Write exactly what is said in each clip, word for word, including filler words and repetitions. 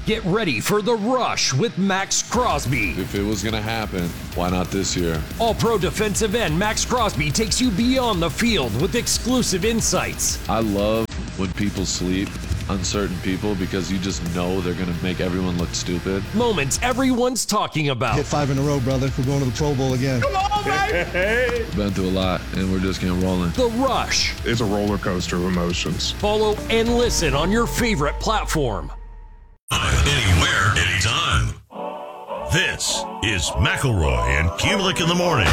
Get ready for The Rush with Max Crosby. If it was going to happen, why not this year? All-Pro defensive end Max Crosby takes you beyond the field with exclusive insights. I love when people sleep, uncertain people, because you just know they're going to make everyone look stupid. Moments everyone's talking about. Hit five in a row, brother. We're going to the Pro Bowl again. Come on, baby! Been through a lot, and we're just getting rolling. The Rush. It's a roller coaster of emotions. Follow and listen on your favorite platform. Anywhere, anytime. This is McElroy and Kubelik in the morning.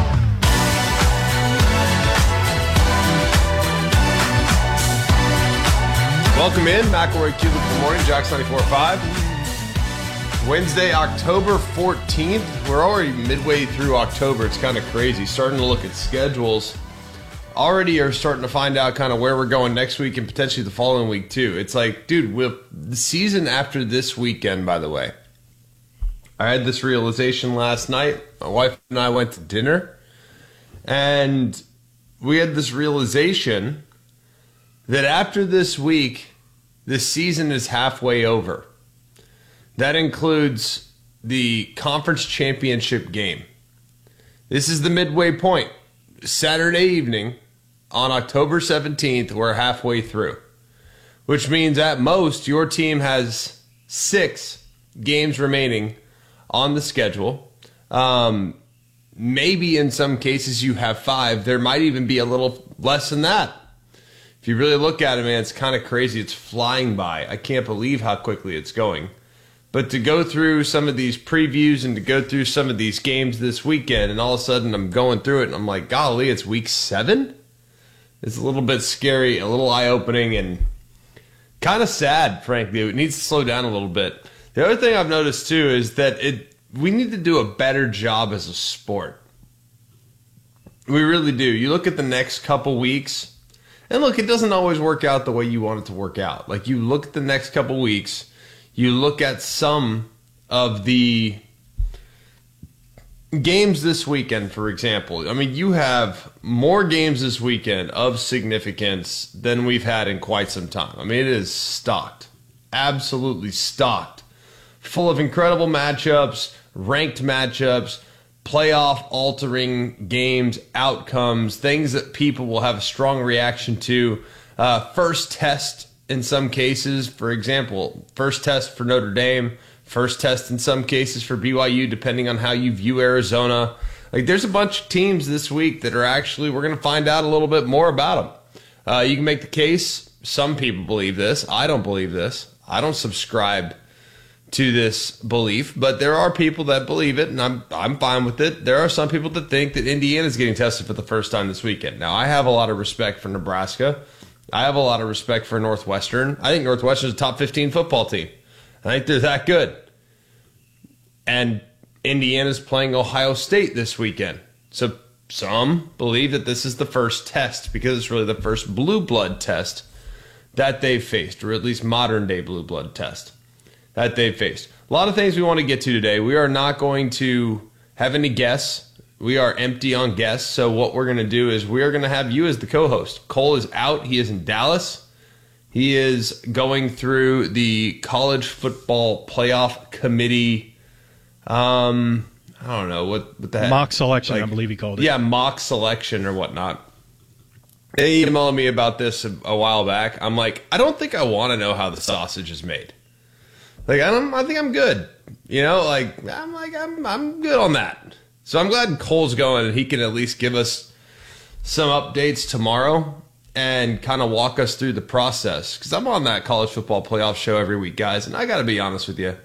Welcome in, McElroy, Kubelik in the morning, Jax ninety-four point five. Wednesday, October fourteenth. We're already midway through October. It's kind of crazy. Starting to look at schedules. Already are starting to find out kind of where we're going next week and potentially the following week too. It's like, dude, with the season after this weekend, by the way, I had this realization last night. My wife and I went to dinner, and we had this realization that after this week, the season is halfway over. That includes the conference championship game. This is the midway point. Saturday evening on October seventeenth, we're halfway through, which means at most your team has six games remaining on the schedule. Um, maybe in some cases you have five. There might even be a little less than that. If you really look at it, man, it's kind of crazy. It's flying by. I can't believe how quickly it's going. But to go through some of these previews and to go through some of these games this weekend, and all of a sudden I'm going through it and I'm like, golly, it's week seven? It's a little bit scary, a little eye-opening, and kind of sad, frankly. It needs to slow down a little bit. The other thing I've noticed, too, is that it we need to do a better job as a sport. We really do. You look at the next couple weeks, and look, it doesn't always work out the way you want it to work out. Like, you look at the next couple weeks, you look at some of the games this weekend, for example. I mean, you have more games this weekend of significance than we've had in quite some time. I mean, it is stocked. Absolutely stocked. Full of incredible matchups, ranked matchups, playoff-altering games, outcomes, things that people will have a strong reaction to. Uh, first test in some cases, for example, first test for Notre Dame, first test in some cases for B Y U, depending on how you view Arizona. Like, there's a bunch of teams this week that are actually, we're going to find out a little bit more about them. Uh, you can make the case. Some people believe this. I don't believe this. I don't subscribe to this belief, but there are people that believe it, and I'm I'm fine with it. There are some people that think that Indiana is getting tested for the first time this weekend. Now, I have a lot of respect for Nebraska. I have a lot of respect for Northwestern. I think Northwestern is a top fifteen football team. I think they're that good. And Indiana's playing Ohio State this weekend. So some believe that this is the first test because it's really the first blue blood test that they've faced, or at least modern day blue blood test that they've faced. A lot of things we want to get to today. We are not going to have any guests. We are empty on guests, so what we're going to do is we are going to have you as the co-host. Cole is out. He is in Dallas. He is going through the college football playoff committee, um, I don't know, what, what the heck? Mock selection, like, I believe he called it. Yeah, mock selection or whatnot. They emailed me about this a, a while back. I'm like, I don't think I want to know how the sausage is made. Like, I don't, I think I'm good. You know, like, I'm like, I'm, I'm good on that. So I'm glad Cole's going and he can at least give us some updates tomorrow and kind of walk us through the process. Because I'm on that college football playoff show every week, guys, and I got to be honest with you.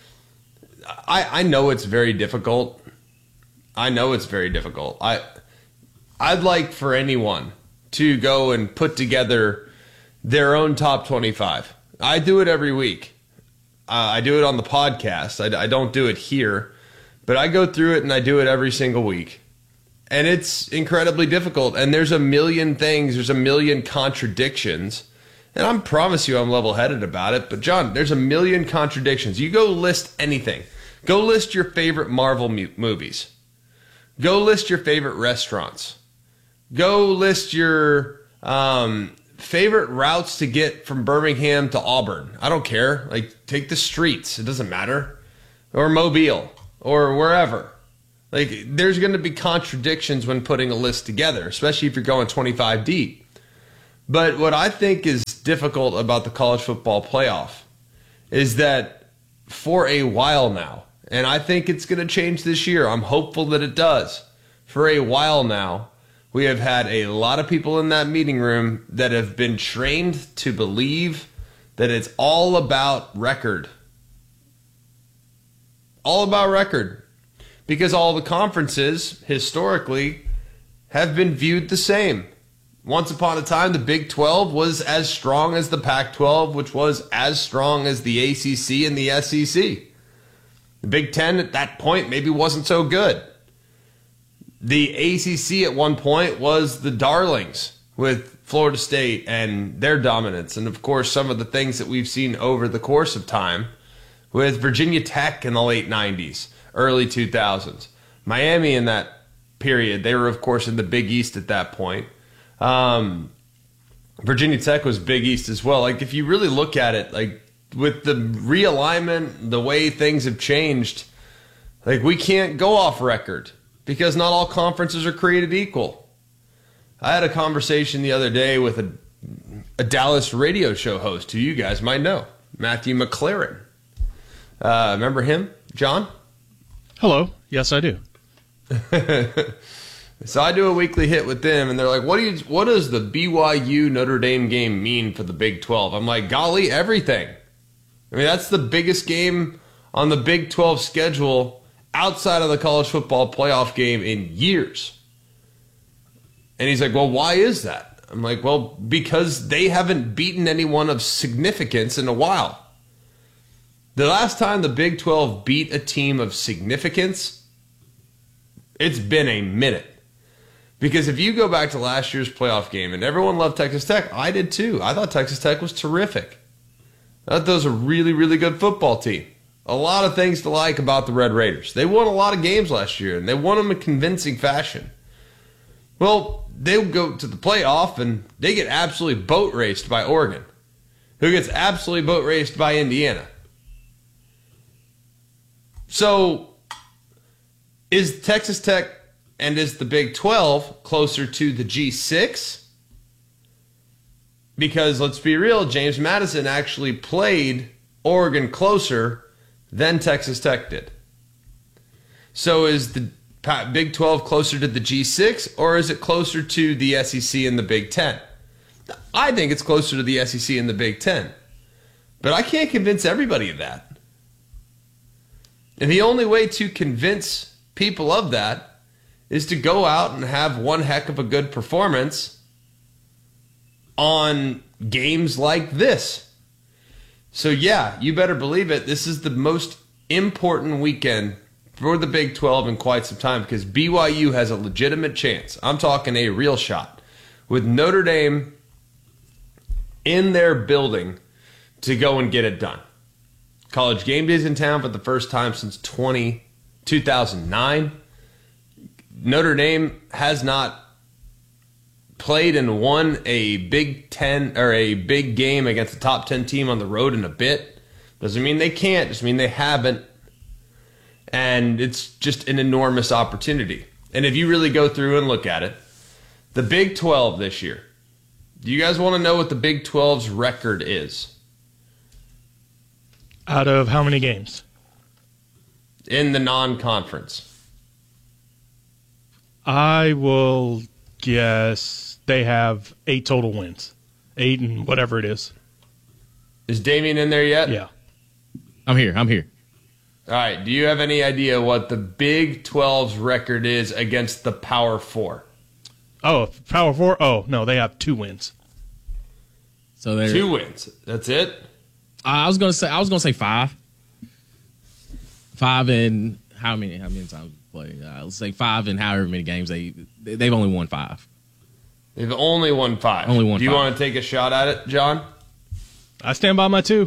I, I know it's very difficult. I know it's very difficult. I, I'd like for anyone to go and put together their own top twenty-five. I do it every week. Uh, I do it on the podcast. I, I don't do it here. But I go through it and I do it every single week. And it's incredibly difficult. And there's a million things. There's a million contradictions. And I promise you I'm level-headed about it. But, John, there's a million contradictions. You go list anything. Go list your favorite Marvel mu- movies. Go list your favorite restaurants. Go list your um, favorite routes to get from Birmingham to Auburn. I don't care. Like, take the streets. It doesn't matter. Or Mobile or wherever. Like, there's going to be contradictions when putting a list together, especially if you're going twenty-five deep. But what I think is difficult about the college football playoff is that for a while now, and I think it's going to change this year. I'm hopeful that it does. For a while now, we have had a lot of people in that meeting room that have been trained to believe that it's all about record. All about record. Because all the conferences, historically, have been viewed the same. Once upon a time, the Big twelve was as strong as the Pac twelve, which was as strong as the A C C and the S E C. The Big Ten at that point maybe wasn't so good. The A C C at one point was the darlings with Florida State and their dominance. And, of course, some of the things that we've seen over the course of time with Virginia Tech in the late nineties, early two thousands. Miami in that period, they were, of course, in the Big East at that point. Um, Virginia Tech was Big East as well. Like, if you really look at it, like, with the realignment, the way things have changed, like, we can't go off record because not all conferences are created equal. I had a conversation the other day with a, a Dallas radio show host who you guys might know, Matthew McLaren. Uh, remember him, John? Hello. Yes, I do. So I do a weekly hit with them, and they're like, what do you, what does the B Y U Notre Dame game mean for the Big twelve? I'm like, golly, everything. I mean, that's the biggest game on the Big twelve schedule outside of the college football playoff game in years. And he's like, well, why is that? I'm like, well, because they haven't beaten anyone of significance in a while. The last time the Big twelve beat a team of significance, it's been a minute. Because if you go back to last year's playoff game, and everyone loved Texas Tech, I did too. I thought Texas Tech was terrific. I thought that was a really, really good football team. A lot of things to like about the Red Raiders. They won a lot of games last year, and they won them in convincing fashion. Well, they go to the playoff, and they get absolutely boat raced by Oregon, who gets absolutely boat raced by Indiana. So, is Texas Tech and is the Big twelve closer to the G six? Because let's be real, James Madison actually played Oregon closer than Texas Tech did. So is the Big twelve closer to the G six, or is it closer to the S E C and the Big Ten? I think it's closer to the S E C and the Big Ten. But I can't convince everybody of that. And the only way to convince people of that is to go out and have one heck of a good performance on games like this. So yeah, you better believe it. This is the most important weekend for the Big twelve in quite some time because B Y U has a legitimate chance. I'm talking a real shot with Notre Dame in their building to go and get it done. College Game Day is in town for the first time since two thousand nine. Notre Dame has not played and won a Big Ten or a big game against a top ten team on the road in a bit. Doesn't mean they can't, just mean they haven't. And it's just an enormous opportunity. And if you really go through and look at it, the Big twelve this year, do you guys want to know what the Big twelve's record is? Out of how many games? In the non-conference. I will guess they have eight total wins. Eight and whatever it is. Is Damien in there yet? Yeah. I'm here. I'm here. All right. Do you have any idea what the Big twelve's record is against the Power Four? Oh, Power Four? Oh, no, they have two wins. So they're Two wins. That's it? Uh, I was gonna say I was gonna say five. Five in how many how many times play? Uh, let's say five in however many games they they've only won five. They've only won five. Only won Do you five. want to take a shot at it, John? I stand by my two.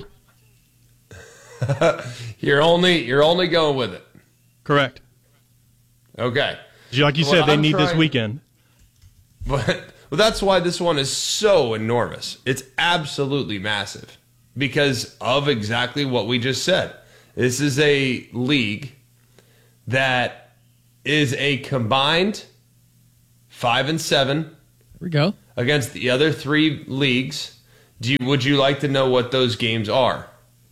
You're only you're only going with it. Correct. Okay. Like you What said, they I'm need this trying- weekend. But Well, that's why this one is so enormous. It's absolutely massive because of exactly what we just said. This is a league that is a combined five and seven. There we go. Against the other three leagues. Do you, would you like to know what those games are?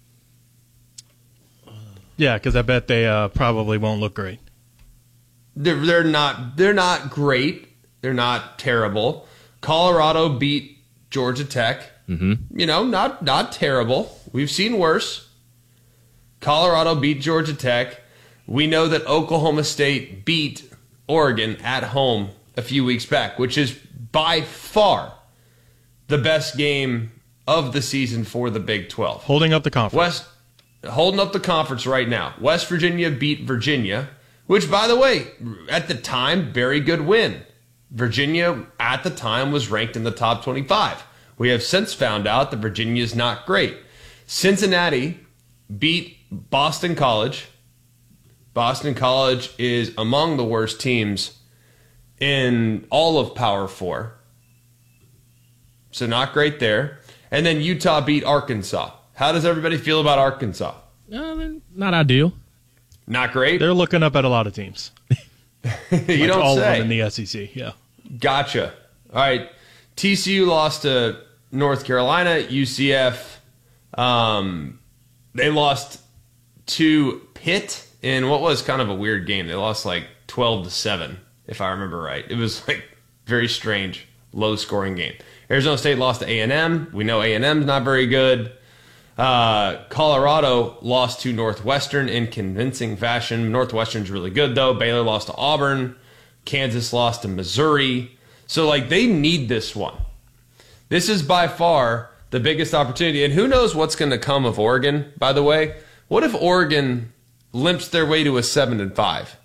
Yeah, because I bet they uh, probably won't look great. They're, they're not. They're not great. They're not terrible. Colorado beat Georgia Tech. Mm-hmm. You know, not not terrible. We've seen worse. Colorado beat Georgia Tech. We know that Oklahoma State beat Oregon at home a few weeks back, which is by far the best game of the season for the Big twelve. Holding up the conference. West holding up the conference right now. West Virginia beat Virginia, which, by the way, at the time, very good win. Virginia, at the time, was ranked in the top twenty-five. We have since found out that Virginia is not great. Cincinnati beat Boston College. Boston College is among the worst teams in all of Power Four. So not great there. And then Utah beat Arkansas. How does everybody feel about Arkansas? Uh, not ideal. Not great? They're looking up at a lot of teams. you like don't all say. of them in the S E C, yeah. Gotcha. All right. T C U lost to North Carolina. U C F, um, they lost to Pitt in what was kind of a weird game. They lost like twelve to seven, if I remember right. It was like very strange, low-scoring game. Arizona State lost to A and M. We know A and M's not very good. Uh, Colorado lost to Northwestern in convincing fashion. Northwestern's really good, though. Baylor lost to Auburn. Kansas lost to Missouri. So, like, they need this one. This is by far the biggest opportunity. And who knows what's going to come of Oregon, by the way. What if Oregon limps their way to a seven and five?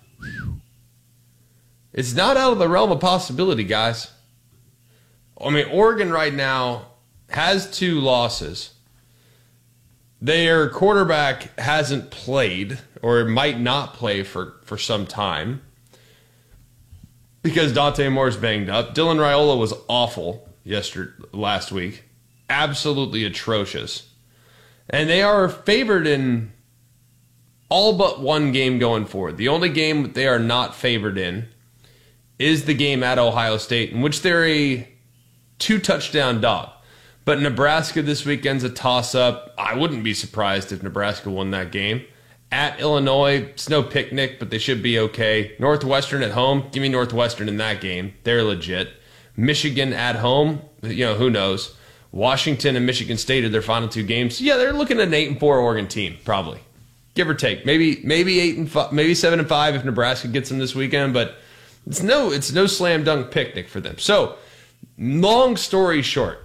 It's not out of the realm of possibility, guys. I mean, Oregon right now has two losses. Their quarterback hasn't played or might not play for, for some time because Dante Moore's banged up. Dylan Raiola was awful yesterday, last week. Absolutely atrocious. And they are favored in all but one game going forward. The only game that they are not favored in is the game at Ohio State, in which they're a two-touchdown dog. But Nebraska this weekend's a toss-up. I wouldn't be surprised if Nebraska won that game. At Illinois, it's no picnic, but they should be okay. Northwestern at home, give me Northwestern in that game. They're legit. Michigan at home, you know, who knows. Washington and Michigan State are their final two games. Yeah, they're looking at an eight and four Oregon team, probably. Give or take. Maybe maybe eight and five, maybe seven and five if Nebraska gets them this weekend, but it's no it's no slam dunk picnic for them. So, long story short,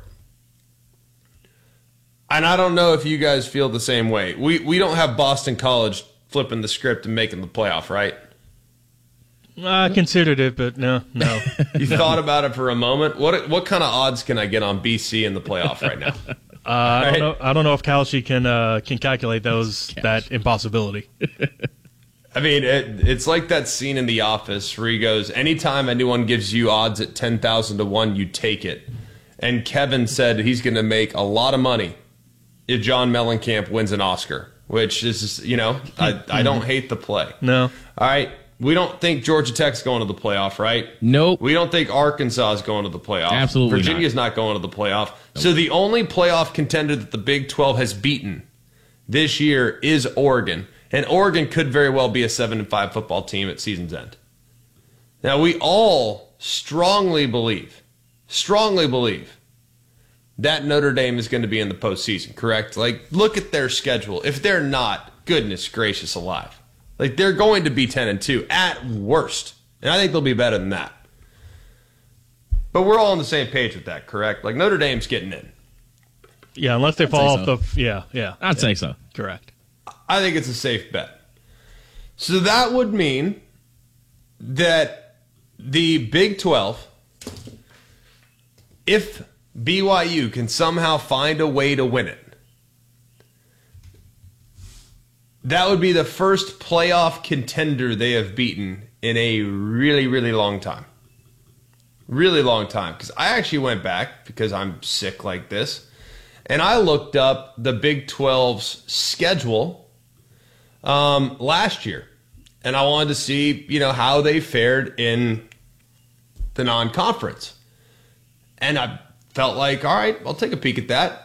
and I don't know if you guys feel the same way. We we don't have Boston College flipping the script and making the playoff, right? I considered it, but no, no. You thought about it for a moment. What what kind of odds can I get on B C in the playoff right now? Uh, I don't know. I don't know if Kalshi can uh, can calculate those Gosh. that impossibility. I mean, it, it's like that scene in The Office where he goes, anytime anyone gives you odds at ten thousand to one, you take it. And Kevin said he's going to make a lot of money if John Mellencamp wins an Oscar, which is, you know, I, I don't hate the play. No. All right. We don't think Georgia Tech's going to the playoff, right? Nope. We don't think Arkansas is going to the playoff. Absolutely Virginia's not. not going to the playoff. Nope. So the only playoff contender that the Big twelve has beaten this year is Oregon. And Oregon could very well be a seven and five football team at season's end. Now, we all strongly believe, strongly believe that Notre Dame is going to be in the postseason, correct? Like, look at their schedule. If they're not, goodness gracious alive. Like, they're going to be ten and two at worst. And I think they'll be better than that. But we're all on the same page with that, correct? Like, Notre Dame's getting in. Yeah, unless they I'd fall say off so. the. Yeah, yeah. I'd yeah. say so. Correct. I think it's a safe bet. So that would mean that the Big twelve, if B Y U can somehow find a way to win it, that would be the first playoff contender they have beaten in a really, really long time. Really long time. Because I actually went back, because I'm sick like this, and I looked up the Big twelve's schedule um, last year. And I wanted to see, you know, how they fared in the non-conference. And I felt like, all right, I'll take a peek at that.